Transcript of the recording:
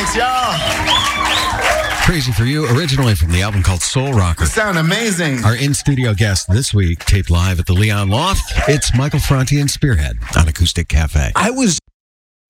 Thanks, y'all. Crazy for You, originally from the album called Soul Rocker. You sound amazing. Our in-studio guest this week, taped live at the Leon Loft, it's Michael Franti and Spearhead on Acoustic Cafe. I was